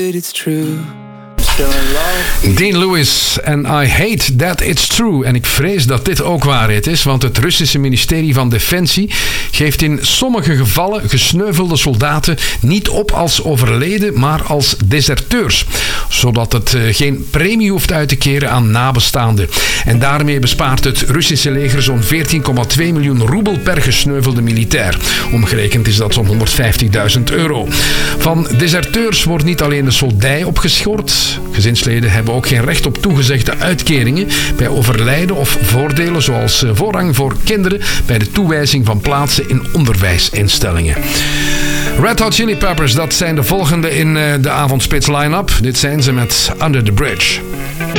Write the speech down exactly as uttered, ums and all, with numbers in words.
It's true. Still in love. Dean Lewis en I Hate That It's True. En ik vrees dat dit ook waarheid is, want het Russische ministerie van Defensie geeft in sommige gevallen gesneuvelde soldaten niet op als overleden, maar als deserteurs. Zodat het geen premie hoeft uit te keren aan nabestaanden. En daarmee bespaart het Russische leger zo'n veertien komma twee miljoen roebel per gesneuvelde militair. Omgerekend is dat zo'n honderdvijftigduizend euro. Van deserteurs wordt niet alleen de soldij opgeschort. Gezinsleden hebben ook geen recht op toegezegde uitkeringen bij overlijden of voordelen zoals voorrang voor kinderen bij de toewijzing van plaatsen in onderwijsinstellingen. Red Hot Chili Peppers, dat zijn de volgende in de avondspits line-up. Dit zijn ze met Under the Bridge.